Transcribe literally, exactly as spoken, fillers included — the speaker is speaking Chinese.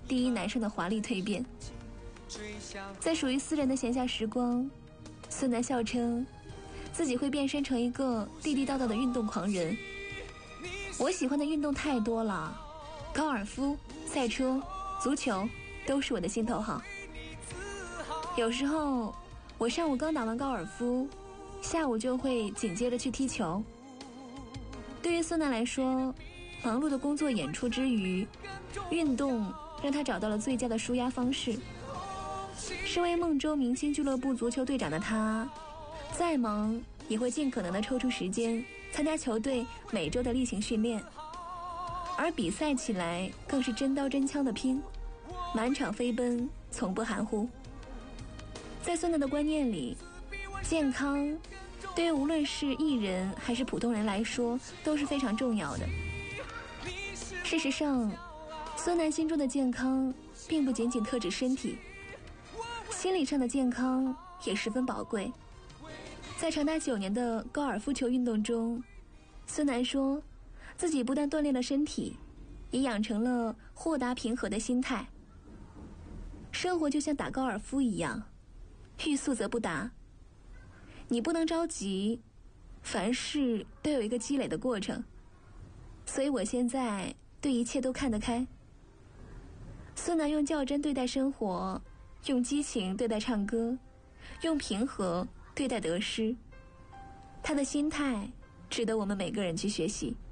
第一男生的华丽蜕变。在属于私人的闲暇时光，孙楠笑称自己会变身成一个地地道道的运动狂人。我喜欢的运动太多了，高尔夫、赛车、足球都是我的心头好。有时候我上午刚打完高尔夫，下午就会紧接着去踢球。对于孙楠来说，忙碌的工作演出之余，运动让他找到了最佳的抒压方式。身为孟州明星俱乐部足球队长的他，再忙也会尽可能的抽出时间参加球队每周的例行训练，而比赛起来更是真刀真枪的拼，满场飞奔，从不含糊。在孙楠的观念里，健康对于无论是艺人还是普通人来说都是非常重要的。事实上，孙楠心中的健康并不仅仅特指身体，心理上的健康也十分宝贵。在长达九年的高尔夫球运动中，孙楠说自己不但锻炼了身体，也养成了豁达平和的心态。生活就像打高尔夫一样，欲速则不达，你不能着急，凡事都有一个积累的过程。所以我现在对一切都看得开。孙楠用较真对待生活，用激情对待唱歌，用平和对待得失。他的心态值得我们每个人去学习。